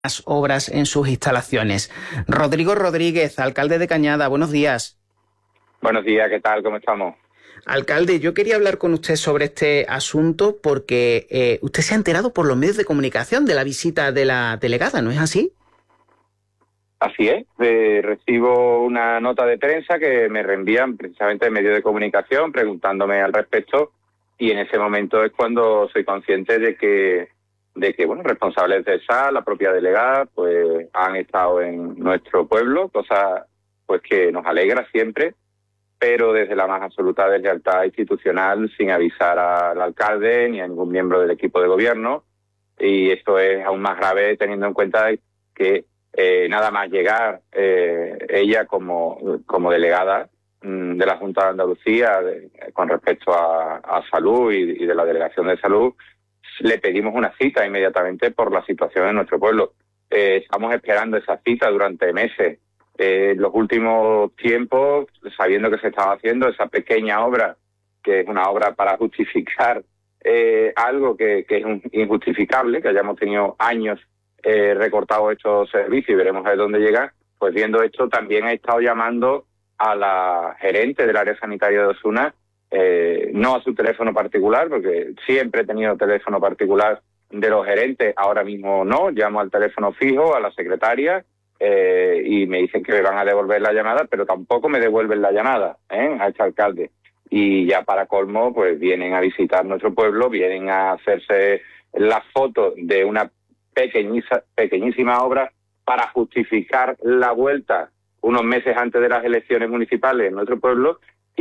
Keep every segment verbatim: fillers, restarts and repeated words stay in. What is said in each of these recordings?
las obras en sus instalaciones. Rodrigo Rodríguez, alcalde de Cañada, buenos días. Buenos días, ¿qué tal? ¿Cómo estamos? Alcalde, yo quería hablar con usted sobre este asunto porque eh, usted se ha enterado por los medios de comunicación de la visita de la delegada, ¿no es así? Así es, eh, recibo una nota de prensa que me reenvían precisamente de medios de comunicación preguntándome al respecto, y en ese momento es cuando soy consciente de que, de que bueno, responsables de esa, la propia delegada, pues han estado en nuestro pueblo, cosa pues que nos alegra siempre, pero desde la más absoluta deslealtad institucional, sin avisar al alcalde ni a ningún miembro del equipo de gobierno. Y esto es aún más grave teniendo en cuenta que eh, nada más llegar eh, ella como, como delegada mmm, de la Junta de Andalucía de, con respecto a, a salud y, y de la Delegación de Salud, le pedimos una cita inmediatamente por la situación en nuestro pueblo. Eh, estamos esperando esa cita durante meses. Eh, los últimos tiempos, sabiendo que se estaba haciendo esa pequeña obra, que es una obra para justificar eh, algo que, que es un, injustificable, que hayamos tenido años eh, recortados estos servicios y veremos a dónde llega, pues viendo esto también he estado llamando a la gerente del área sanitaria de Osuna, eh, no a su teléfono particular, porque siempre he tenido teléfono particular de los gerentes, ahora mismo no, llamo al teléfono fijo, a la secretaria, Eh, y me dicen que me van a devolver la llamada, pero tampoco me devuelven la llamada ¿eh? a este alcalde. Y ya para colmo, pues vienen a visitar nuestro pueblo, vienen a hacerse las fotos de una pequeñiza, pequeñísima obra para justificar la vuelta unos meses antes de las elecciones municipales en nuestro pueblo,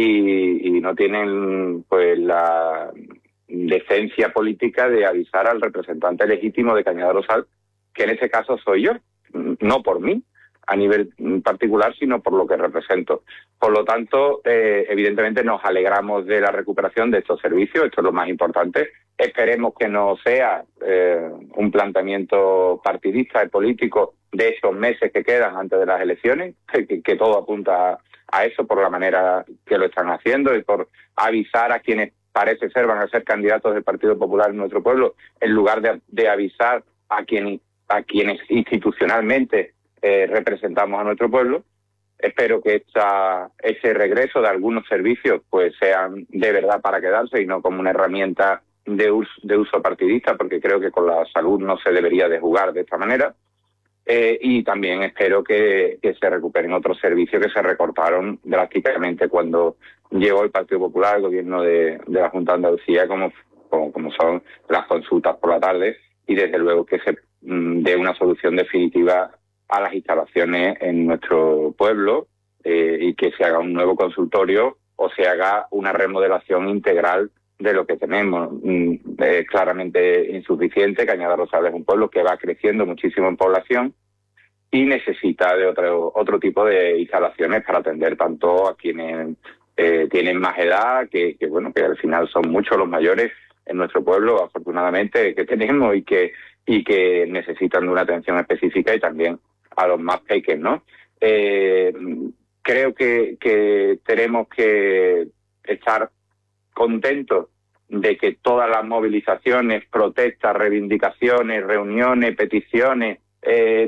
y, y no tienen pues la decencia política de avisar al representante legítimo de Cañada Rosal, que en este caso soy yo. No por mí a nivel particular, sino por lo que represento. Por lo tanto, eh, evidentemente nos alegramos de la recuperación de estos servicios, esto es lo más importante. Esperemos que no sea eh, un planteamiento partidista y político de esos meses que quedan antes de las elecciones, que, que todo apunta a, a eso por la manera que lo están haciendo y por avisar a quienes parece ser van a ser candidatos del Partido Popular en nuestro pueblo, en lugar de, de avisar a quienes a quienes institucionalmente eh, representamos a nuestro pueblo. Espero que esta, ese regreso de algunos servicios pues sean de verdad para quedarse y no como una herramienta de uso, de uso partidista, porque creo que con la salud no se debería de jugar de esta manera. Eh, y también espero que, que se recuperen otros servicios que se recortaron drásticamente cuando llegó el Partido Popular al gobierno de, de la Junta de Andalucía, como, como, como son las consultas por la tarde, y desde luego que se de una solución definitiva a las instalaciones en nuestro pueblo eh, y que se haga un nuevo consultorio o se haga una remodelación integral de lo que tenemos. Mm, es claramente insuficiente. Cañada Rosal es un pueblo que va creciendo muchísimo en población y necesita de otro, otro tipo de instalaciones para atender tanto a quienes eh, tienen más edad, que, que bueno, que al final son muchos los mayores en nuestro pueblo, afortunadamente, que tenemos y que y que necesitan de una atención específica, y también a los más pequeños, ¿no? Eh, creo que, que tenemos que estar contentos de que todas las movilizaciones, protestas, reivindicaciones, reuniones, peticiones, eh,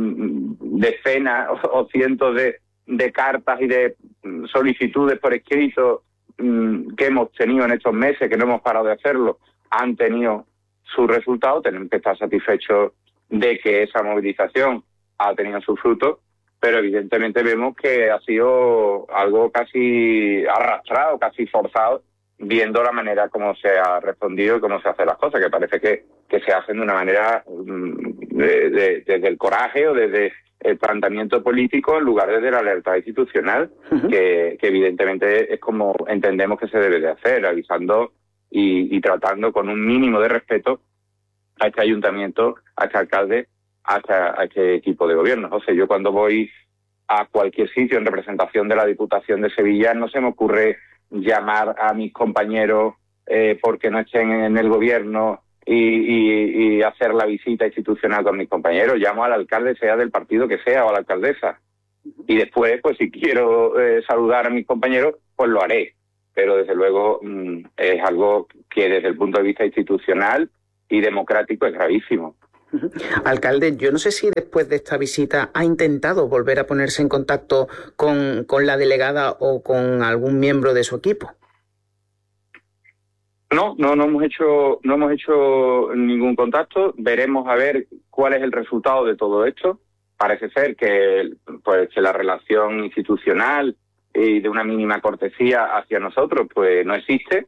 decenas o, o cientos de, de cartas y de solicitudes por escrito mmm, que hemos tenido en estos meses, que no hemos parado de hacerlo, han tenido su resultado. Tenemos que estar satisfechos de que esa movilización ha tenido su fruto, pero evidentemente vemos que ha sido algo casi arrastrado, casi forzado, viendo la manera como se ha respondido y cómo se hacen las cosas, que parece que, que se hacen de una manera de, de, desde el coraje o desde el planteamiento político en lugar de la alerta institucional, uh-huh. que, que evidentemente es como entendemos que se debe de hacer, avisando Y, y tratando con un mínimo de respeto a este ayuntamiento, a este alcalde, a este, a este equipo de gobierno. O sea, yo cuando voy a cualquier sitio en representación de la Diputación de Sevilla, no se me ocurre llamar a mis compañeros eh, porque no estén en el gobierno y, y, y hacer la visita institucional con mis compañeros. Llamo al alcalde, sea del partido que sea, o a la alcaldesa. Y después, pues si quiero eh, saludar a mis compañeros, pues lo haré. Pero desde luego mmm, es algo que desde el punto de vista institucional y democrático es gravísimo. Alcalde, yo no sé si después de esta visita ha intentado volver a ponerse en contacto con, con la delegada o con algún miembro de su equipo. No, no, no hemos hecho, no hemos hecho ningún contacto. Veremos a ver cuál es el resultado de todo esto. Parece ser que, pues, que la relación institucional y de una mínima cortesía hacia nosotros, pues, no existe.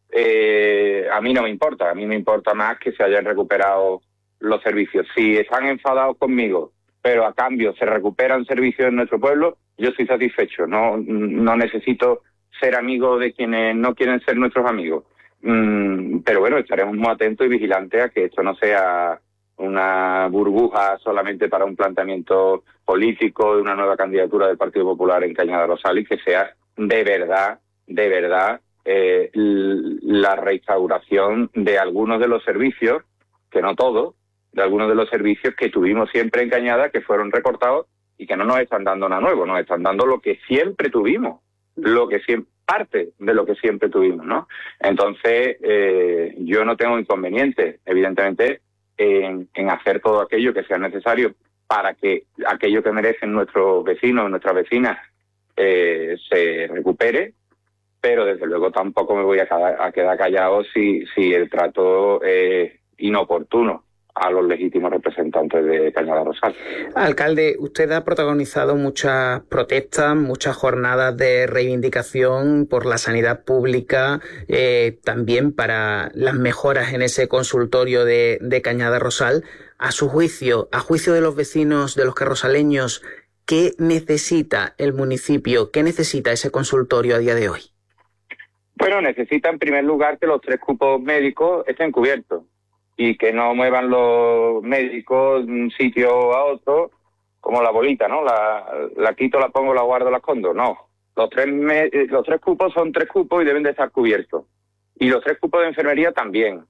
Eh, a mí no me importa, a mí me importa más que se hayan recuperado los servicios. Si están enfadados conmigo, pero a cambio se recuperan servicios en nuestro pueblo, yo estoy satisfecho. No, no necesito ser amigo de quienes no quieren ser nuestros amigos. Mm, pero bueno, estaremos muy atentos y vigilantes a que esto no sea una burbuja solamente para un planteamiento político de una nueva candidatura del Partido Popular en Cañada Rosal, y que sea de verdad, de verdad, eh, la reinstauración de algunos de los servicios, que no todos, de algunos de los servicios que tuvimos siempre en Cañada, que fueron recortados y que no nos están dando nada nuevo, nos están dando lo que siempre tuvimos, lo que siempre, parte de lo que siempre tuvimos, ¿no? Entonces, eh, yo no tengo inconveniente, evidentemente, en, en hacer todo aquello que sea necesario para que aquello que merecen nuestros vecinos, nuestras vecinas, eh, se recupere, pero desde luego tampoco me voy a quedar, a quedar callado si, si el trato es inoportuno a los legítimos representantes de Cañada Rosal. Alcalde, usted ha protagonizado muchas protestas, muchas jornadas de reivindicación por la sanidad pública, eh, también para las mejoras en ese consultorio de, de Cañada Rosal. A su juicio, a juicio de los vecinos, de los carrosaleños, ¿qué necesita el municipio? ¿Qué necesita ese consultorio a día de hoy? Bueno, necesita en primer lugar que los tres cupos médicos estén cubiertos y que no muevan los médicos de un sitio a otro como la bolita, ¿no? La, la quito, la pongo, la guardo, la escondo. No, los tres, me, los tres cupos son tres cupos y deben de estar cubiertos. Y los tres cupos de enfermería también.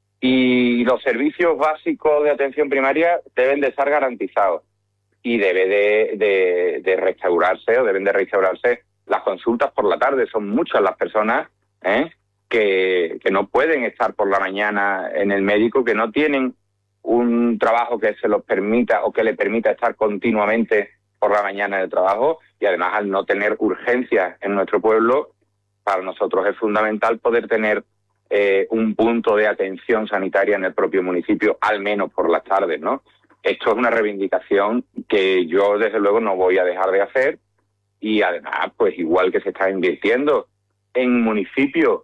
Y los servicios básicos de atención primaria deben de estar garantizados. Y debe de, de, de restaurarse o deben de restaurarse las consultas por la tarde. Son muchas las personas, ¿eh?, Que, que no pueden estar por la mañana en el médico, que no tienen un trabajo que se los permita o que le permita estar continuamente por la mañana en el trabajo, y además al no tener urgencias en nuestro pueblo, para nosotros es fundamental poder tener eh, un punto de atención sanitaria en el propio municipio, al menos por las tardes, ¿no? Esto es una reivindicación que yo desde luego no voy a dejar de hacer, y además, pues igual que se está invirtiendo en municipios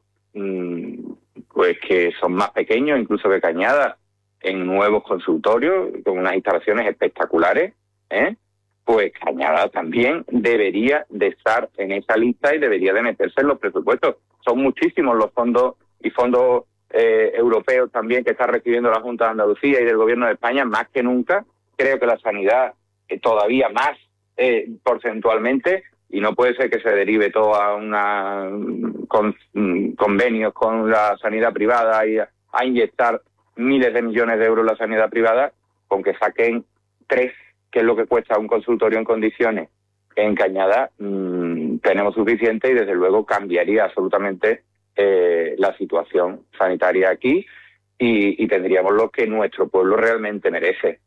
pues que son más pequeños incluso que Cañada, en nuevos consultorios con unas instalaciones espectaculares, ¿eh? Pues Cañada también debería de estar en esa lista y debería de meterse en los presupuestos. Son muchísimos los fondos y fondos eh, europeos también que está recibiendo la Junta de Andalucía y del Gobierno de España, más que nunca. Creo que la sanidad eh, todavía más eh, porcentualmente, y no puede ser que se derive todo a una con, convenios con la sanidad privada y a, a inyectar miles de millones de euros en la sanidad privada, con que saquen tres, que es lo que cuesta un consultorio en condiciones en Cañada, mmm, tenemos suficiente, y desde luego cambiaría absolutamente eh, la situación sanitaria aquí, y, y tendríamos lo que nuestro pueblo realmente merece.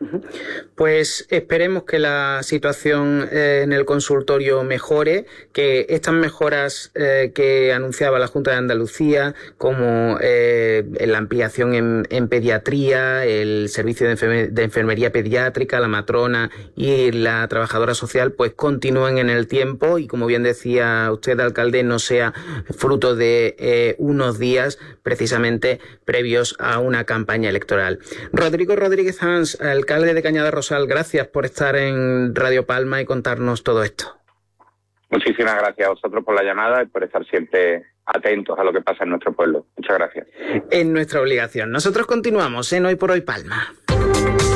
Pues esperemos que la situación eh, en el consultorio mejore, que estas mejoras eh, que anunciaba la Junta de Andalucía, como eh, la ampliación en, en pediatría, el servicio de, enferme, de enfermería pediátrica, la matrona y la trabajadora social, pues continúen en el tiempo y, como bien decía usted, alcalde, no sea fruto de eh, unos días precisamente previos a una campaña electoral. Rodrigo Rodríguez Ans, alcalde de Cañada Rosal, gracias por estar en Radio Palma y contarnos todo esto. Muchísimas gracias a vosotros por la llamada y por estar siempre atentos a lo que pasa en nuestro pueblo. Muchas gracias. Es nuestra obligación. Nosotros continuamos en Hoy por Hoy Palma.